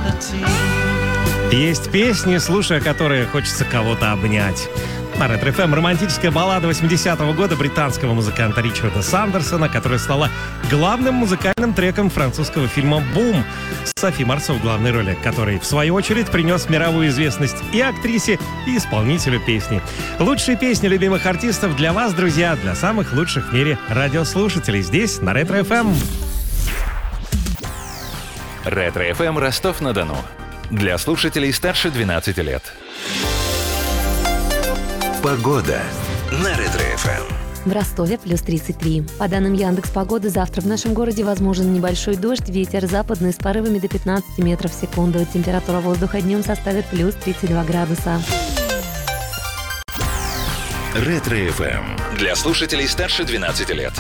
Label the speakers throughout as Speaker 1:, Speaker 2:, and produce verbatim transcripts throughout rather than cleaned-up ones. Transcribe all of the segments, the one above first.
Speaker 1: Есть песни, слушая которые хочется кого-то обнять. На Ретро-эф эм романтическая баллада восьмидесятого года британского музыканта Ричарда Сандерсона, которая стала главным музыкальным треком французского фильма «Бум» с Софи Марсо в главной роли, который, в свою очередь, принес мировую известность и актрисе, и исполнителю песни. Лучшие песни любимых артистов для вас, друзья, для самых лучших в мире радиослушателей здесь, на Ретро-эф эм.
Speaker 2: Ретро-эф эм Ростов-на-Дону. Для слушателей старше двенадцати лет. Погода на Ретро-эф эм.
Speaker 3: В Ростове плюс тридцать три. По данным Яндекс.Погоды, завтра в нашем городе возможен небольшой дождь, ветер западный с порывами до пятнадцати метров в секунду. Температура воздуха днем составит плюс тридцать два градуса.
Speaker 2: Ретро-эф эм. Для слушателей старше двенадцати лет.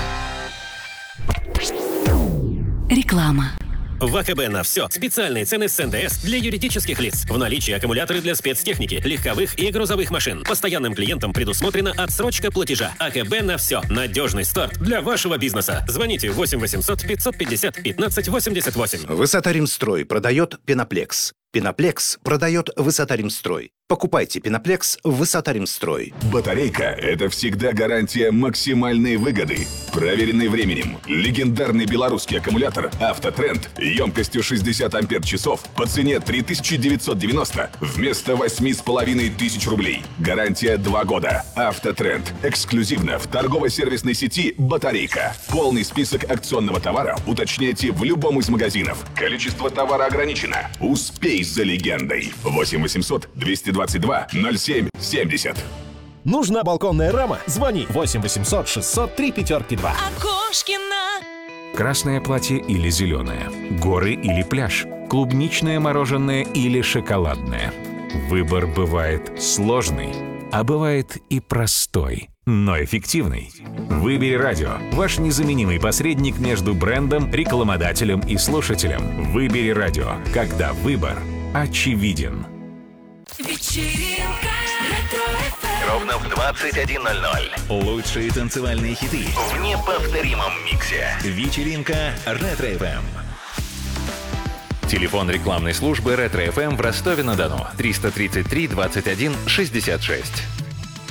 Speaker 4: Реклама.
Speaker 5: В АКБ на все. Специальные цены с эн дэ эс для юридических лиц. В наличии аккумуляторы для спецтехники, легковых и грузовых машин. Постоянным клиентам предусмотрена отсрочка платежа. АКБ на все. Надежный старт для вашего бизнеса. Звоните восемь восемьсот пятьсот пятьдесят пятнадцать восемьдесят восемь.
Speaker 6: Высота-Римстрой продает Пеноплекс. Пеноплекс продает Высота-Римстрой. Покупайте Пеноплекс в Высота-Римстрой.
Speaker 7: Батарейка – это всегда гарантия максимальной выгоды. Проверенный временем. Легендарный белорусский аккумулятор «Автотренд» емкостью шестьдесят ампер-часов по цене три тысячи девятьсот девяносто вместо восемь с половиной тысяч рублей. Гарантия два года. «Автотренд» эксклюзивно в торгово-сервисной сети «Батарейка». Полный список акционного товара уточняйте в любом из магазинов. Количество товара ограничено. Успей за легендой. восемь восемьсот двести двадцать два ноль семь семьдесят.
Speaker 8: Нужна балконная рама? Звони восемь восемьсот шестьсот три пятерки два.
Speaker 4: Окошкина.
Speaker 9: Красное платье или зеленое, горы или пляж, клубничное мороженое или шоколадное. Выбор бывает сложный, а бывает и простой, но эффективный. Выбери радио, ваш незаменимый посредник между брендом, рекламодателем и слушателем. Выбери радио, когда выбор очевиден.
Speaker 4: Вечеринка Ретро-эф эм.
Speaker 2: Ровно в двадцать один ноль ноль. Лучшие танцевальные хиты в неповторимом миксе. Вечеринка Ретро-эф эм. Телефон рекламной службы Ретро-эф эм в Ростове-на-Дону. триста тридцать три двадцать один шестьдесят шесть.